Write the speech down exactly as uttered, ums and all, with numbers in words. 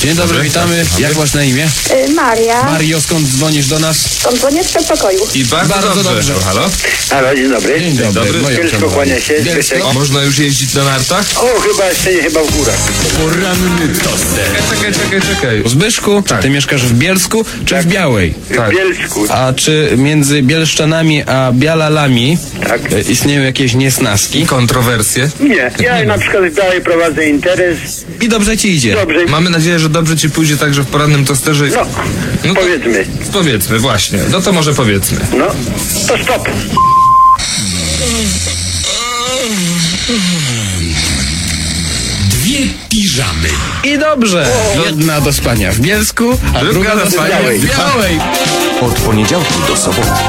Dzień dobry, witamy. Jak masz na imię? Y, Maria. Mario, skąd dzwonisz do nas? Stąd dzwonię z przedpokoju. I bardzo, Bardzo dobrze. dobrze. Halo? Halo, dzień dobry. Dzień dobry. dobry. Moje Bielsko uszanowanie. kłania się, Bielsko? Zbyszek. Można już jeździć na nartach? O, chyba jeszcze nie, chyba w górach. Poranny toster. Czekaj, czekaj, czekaj. Zbyszku, Tak. ty mieszkasz w Bielsku czy w Białej? Tak. W Bielsku. A czy między Bielszczanami a Bialalami Tak. e, istnieją jakieś niesnaski? Kontrowersje? Nie, ja na przykład dalej prowadzę interes. I dobrze ci idzie. Dobrze. Mamy nadzieję, że dobrze ci pójdzie także w porannym tosterze. No, No to- powiedzmy. Powiedzmy, właśnie. No to może powiedzmy. No, to stop. Dwie piżamy. I dobrze. Jedna do spania w Bielsku, a Druga druga do do spania spania w w Białej. Od poniedziałku do soboty.